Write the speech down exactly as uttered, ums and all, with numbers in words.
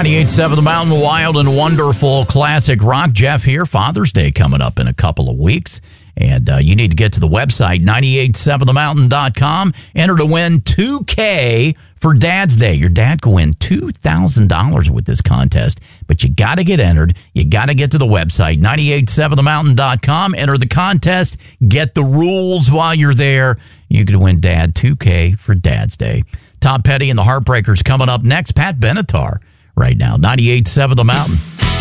ninety-eight point seven The Mountain, wild and wonderful classic rock. Jeff here. Father's Day coming up in a couple of weeks. And uh, you need to get to the website, ninety-eight seven the mountain dot com. Enter to win two K for Dad's Day. Your dad can win two thousand dollars with this contest. But you got to get entered. You got to get to the website, ninety-eight seven the mountain dot com. Enter the contest. Get the rules while you're there. You can win Dad two K for Dad's Day. Tom Petty and the Heartbreakers coming up next. Pat Benatar right now, ninety-eight point seven The Mountain.